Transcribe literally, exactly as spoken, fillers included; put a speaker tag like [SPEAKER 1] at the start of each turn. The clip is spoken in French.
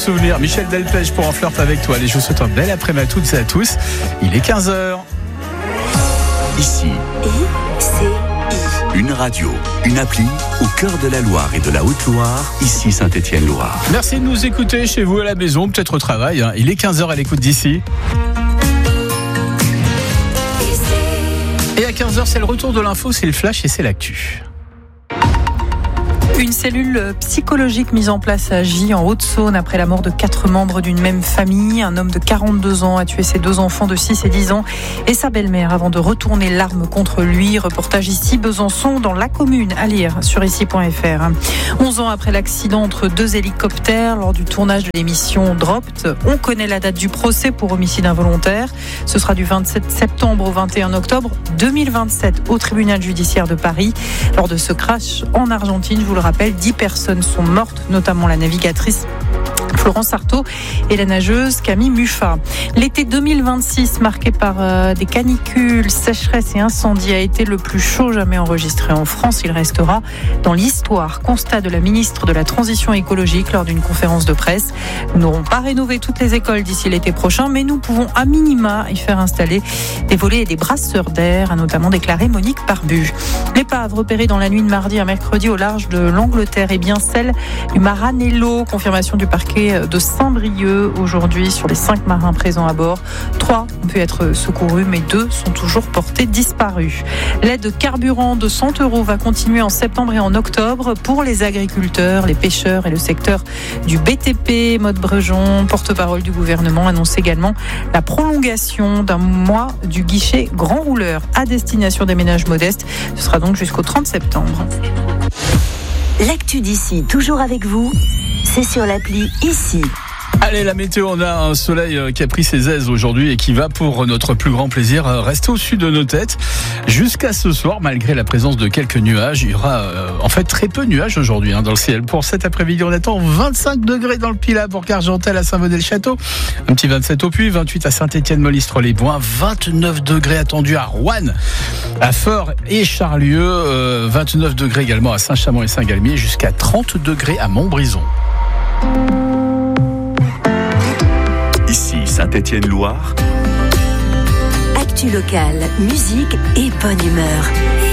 [SPEAKER 1] souvenirs. Michel Delpech pour En flirt avec toi. Les je vous souhaite un bel après-midi à toutes et à tous. Il est quinze heures.
[SPEAKER 2] Ici,
[SPEAKER 3] I C I.
[SPEAKER 2] Une radio, une appli au cœur de la Loire et de la Haute-Loire, ici Saint-Étienne-Loire.
[SPEAKER 1] Merci de nous écouter chez vous à la maison, peut-être au travail. Hein. Il est quinze heures à l'écoute d'ici. Et à quinze heures, c'est le retour de l'info, c'est le flash et c'est l'actu.
[SPEAKER 4] Une cellule psychologique mise en place à Gy, en Haute-Saône, après la mort de quatre membres d'une même famille. Un homme de quarante-deux ans a tué ses deux enfants de six et dix ans et sa belle-mère avant de retourner l'arme contre lui. Reportage ici, Besançon, dans la commune, à lire sur ici point f r. onze ans après l'accident entre deux hélicoptères lors du tournage de l'émission Dropped, on connaît la date du procès pour homicide involontaire. Ce sera du vingt-sept septembre au vingt et un octobre deux mille vingt-sept au tribunal judiciaire de Paris. Lors de ce crash en Argentine, je vous le rappelle, dix personnes sont mortes, notamment la navigatrice Florence Artaud et la nageuse Camille Muffat. L'été deux mille vingt-six, marqué par euh, des canicules, sécheresses et incendies, a été le plus chaud jamais enregistré en France. Il restera dans l'histoire. Constat de la ministre de la Transition écologique lors d'une conférence de presse. Nous n'aurons pas rénové toutes les écoles d'ici l'été prochain, mais nous pouvons à minima y faire installer des volets et des brasseurs d'air, a notamment déclaré Monique Barbu. L'épave repérée dans la nuit de mardi à mercredi au large de l'Angleterre est bien celle du Maranello. Confirmation du parquet de Saint-Brieuc aujourd'hui sur les cinq marins présents à bord. Trois ont pu être secourus, mais deux sont toujours portés disparus. L'aide carburant de cent euros va continuer en septembre et en octobre pour les agriculteurs, les pêcheurs et le secteur du B T P. Maude Brejon, porte-parole du gouvernement, annonce également la prolongation d'un mois du guichet grand rouleur à destination des ménages modestes. Ce sera donc jusqu'au trente septembre.
[SPEAKER 3] L'actu d'ici, toujours avec vous, c'est sur l'appli Ici.
[SPEAKER 1] Allez, la météo, on a un soleil qui a pris ses aises aujourd'hui et qui va, pour notre plus grand plaisir, rester au-dessus de nos têtes jusqu'à ce soir, malgré la présence de quelques nuages. Il y aura euh, en fait très peu de nuages aujourd'hui hein, dans le ciel. Pour cet après-midi, on attend vingt-cinq degrés dans le Pilat pour Argentel à Saint-Bonnet-le-Château, un petit vingt-sept au Puy, vingt-huit à Saint-Étienne-Mollistre-les-Bois, vingt-neuf degrés attendus à Roanne, à Feurs et Charlieu, euh, vingt-neuf degrés également à Saint-Chamond et Saint-Galmier, jusqu'à trente degrés à Montbrison.
[SPEAKER 2] Ici Saint-Étienne-Loire.
[SPEAKER 3] Actu locale, musique et bonne humeur.